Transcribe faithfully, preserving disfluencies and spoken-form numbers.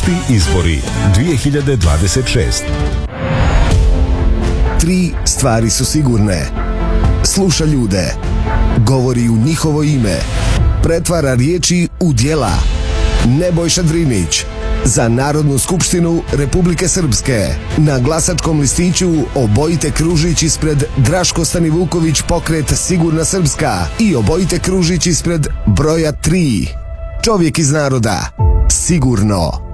Opšti izbori dvije hiljade dvadeset šeste. Tri stvari su sigurne. Sluša ljude, govori u njihovo ime, pretvara riječi u djela. Nebojša Drinić, za Narodnu skupštinu Republike Srpske. Na glasačkom listiću obojite kružić ispred Draško Stanivuković pokret Sigurna Srpska i obojite kružić ispred broja tri. Čovjek iz naroda. Sigurno.